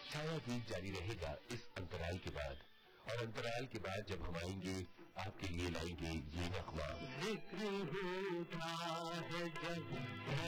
छाया गीत जारी रहेगा इस अंतराल के बाद, और अंतराल के बाद जब हम आएंगे आपके लिए लाएंगे ये नगमा। जिक्र होता है जब